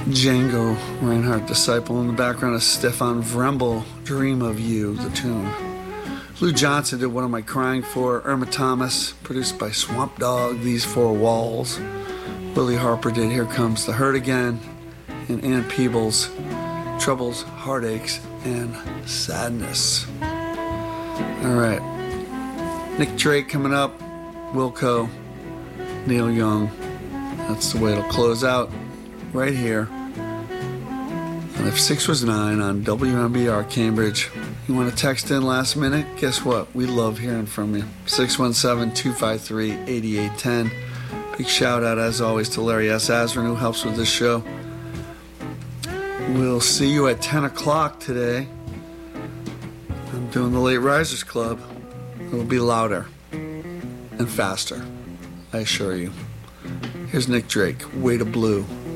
Django Reinhardt Disciple. In the background is Stefan Vrembel, Dream of You, the tune. Lou Johnson did What Am I Crying For? Irma Thomas, produced by Swamp Dogg, These Four Walls. Willie Harper did Here Comes the Hurt Again. And Ann Peebles, Troubles, Heartaches, and Sadness. All right. Nick Drake coming up. Wilco, Neil Young. That's the way it'll close out right here. And if 6 was 9 on WMBR Cambridge, you want to text in last minute? Guess what? We love hearing from you. 617-253-8810. Big shout out, as always, to Larry S. Asrin, who helps with this show. We'll see you at 10 o'clock today. I'm doing the Late Risers Club. It will be louder and faster, I assure you. Here's Nick Drake, Way to Blue.